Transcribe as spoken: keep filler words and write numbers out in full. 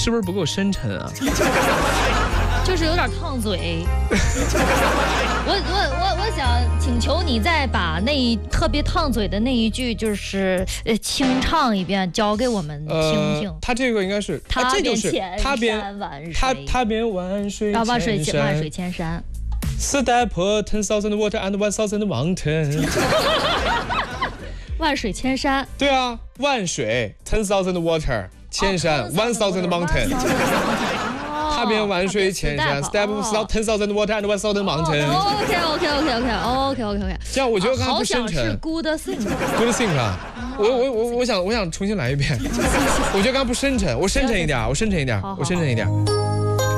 是不是不够深沉啊？ 就是有点烫嘴。我我我我想请求你再把那一特别烫嘴的那一句，就是呃清唱一遍，教给我们听听。 呃、他这个应该是， 他这就是他边他他边万水千山， 万水千万水千山。 Step ten thousand water and one thousand mountain。 万水千山。 对啊，万水 ten thousand water， 千山 one thousand mountain。踏遍万水千山 ，Step ten thousand water and one thousand mountain。 OK OK OK OK OK OK OK。 这样我觉得刚才不深沉。 是 Good thing。 Good thing 啊！我我我我想我想重新来一遍。我觉得刚刚不深沉，我深沉一点，我深沉一点，我深沉一点。